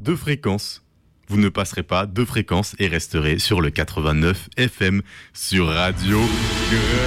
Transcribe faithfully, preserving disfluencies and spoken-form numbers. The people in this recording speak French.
deux fréquences. Vous ne passerez pas deux fréquences et resterez sur le quatre-vingt-neuf F M sur Radio